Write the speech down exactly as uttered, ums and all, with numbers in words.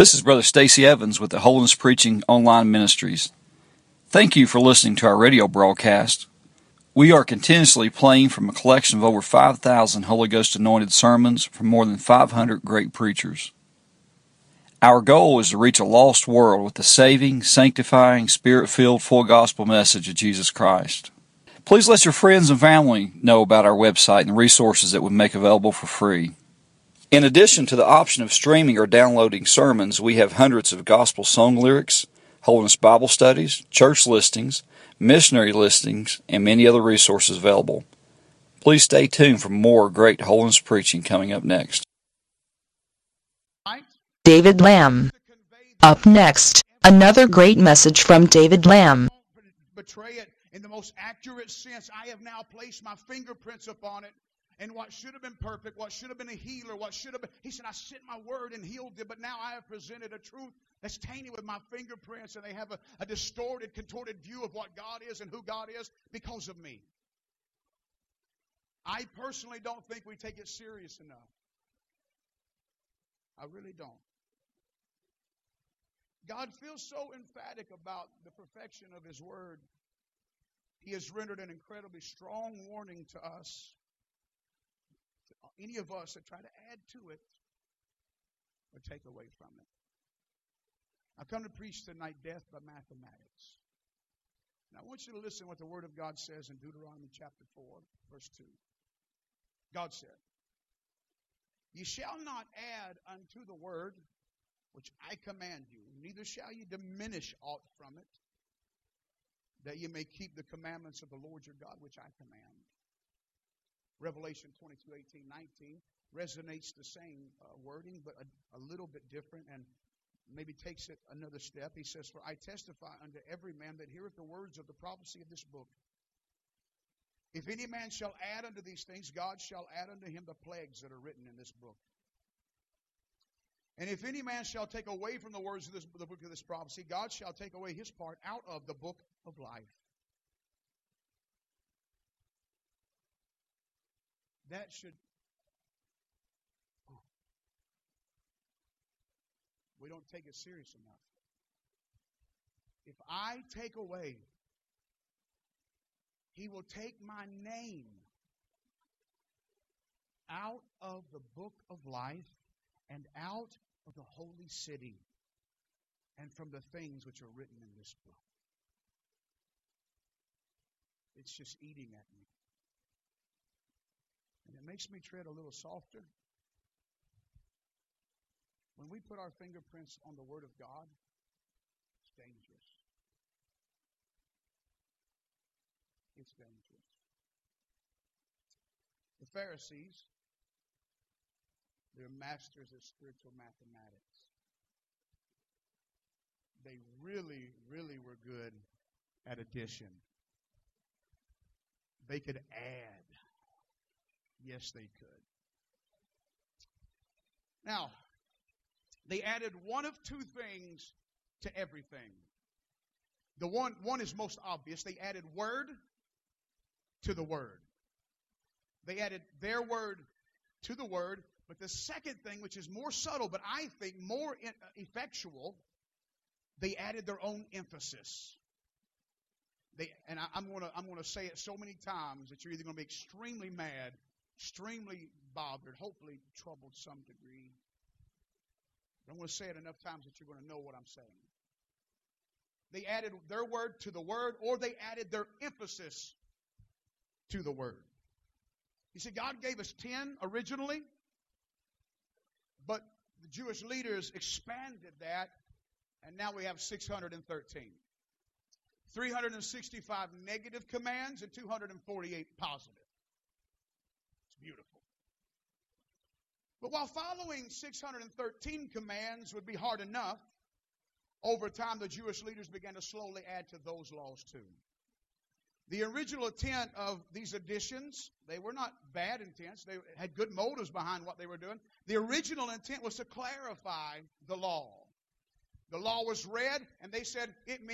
This is Brother Stacy Evans with the Holiness Preaching Online Ministries. Thank you for listening to our radio broadcast. We are continuously playing from a collection of over five thousand Holy Ghost anointed sermons from more than five hundred great preachers. Our goal is to reach a lost world with the saving, sanctifying, Spirit-filled, full gospel message of Jesus Christ. Please let your friends and family know about our website and the resources that we make available for free. In addition to the option of streaming or downloading sermons, we have hundreds of gospel song lyrics, Holiness Bible studies, church listings, missionary listings, and many other resources available. Please stay tuned for more great holiness preaching coming up next. David Lamb. Up next, another great message from David Lamb. Betray it in the most accurate sense. I have now placed my fingerprints upon it. And what should have been perfect, what should have been a healer, what should have been, he said, I sent my word and healed it, but now I have presented a truth that's tainted with my fingerprints, and they have a, a distorted, contorted view of what God is and who God is because of me. I personally don't think we take it serious enough. I really don't. God feels so emphatic about the perfection of His word. He has rendered an incredibly strong warning to us. Any of us that try to add to it or take away from it. I've come to preach tonight death by mathematics. Now I want you to listen to what the Word of God says in Deuteronomy chapter four, verse two. God said, "Ye shall not add unto the word which I command you, neither shall ye diminish aught from it, that ye may keep the commandments of the Lord your God which I command." Revelation twenty-two, eighteen, nineteen resonates the same uh, wording, but a, a little bit different, and maybe takes it another step. He says, "For I testify unto every man that heareth the words of the prophecy of this book. If any man shall add unto these things, God shall add unto him the plagues that are written in this book. And if any man shall take away from the words of this, the book of this prophecy, God shall take away his part out of the book of life." That should, we don't take it serious enough. If I take away, He will take my name out of the book of life and out of the holy city and from the things which are written in this book. It's just eating at me. And it makes me tread a little softer. When we put our fingerprints on the Word of God, it's dangerous. It's dangerous. The Pharisees, they're masters of spiritual mathematics. They really, really were good at addition. They could add. Yes, they could. Now, they added one of two things to everything. The one, one is most obvious. They added word to the word. They added their word to the word. But the second thing, which is more subtle, but I think more effectual, they added their own emphasis. They, and I, I'm going to I'm going to say it so many times that you're either going to be extremely mad, extremely bothered, hopefully troubled some degree. But I'm going to say it enough times that you're going to know what I'm saying. They added their word to the word, or they added their emphasis to the word. You see, God gave us ten originally, but the Jewish leaders expanded that, and now we have six hundred thirteen. three hundred sixty-five negative commands and two hundred forty-eight positive. It's beautiful. But while following six hundred thirteen commands would be hard enough, over time the Jewish leaders began to slowly add to those laws too. The original intent of these additions, they were not bad intents. They had good motives behind what they were doing. The original intent was to clarify the law. The law was read, and they said it means